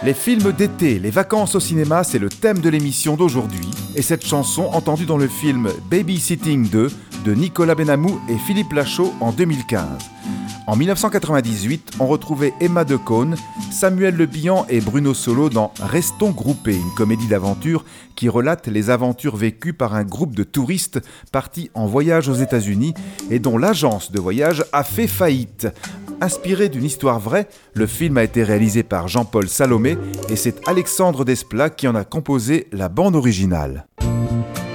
Les films d'été, les vacances au cinéma, c'est le thème de l'émission d'aujourd'hui. Et cette chanson, entendue dans le film Babysitting 2 de Nicolas Benamou et Philippe Lachaud en 2015. En 1998, on retrouvait Emma Decaune, Samuel Le Bihan et Bruno Solo dans Restons groupés, une comédie d'aventure qui relate les aventures vécues par un groupe de touristes partis en voyage aux États-Unis et dont l'agence de voyage a fait faillite. Inspiré d'une histoire vraie, le film a été réalisé par Jean-Paul Salomé et c'est Alexandre Desplat qui en a composé la bande originale.